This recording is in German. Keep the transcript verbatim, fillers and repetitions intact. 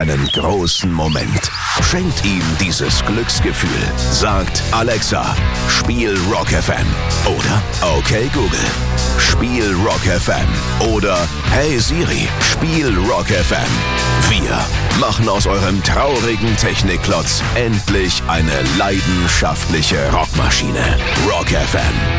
einen großen Moment. Schenkt ihm dieses Glücksgefühl. Sagt Alexa, spiel Rock F M. Oder okay Google, spiel Rock F M. Oder hey Siri, spiel Rock F M. Wir machen aus eurem traurigen Technikklotz endlich eine leidenschaftliche Rockmaschine. Rock F M.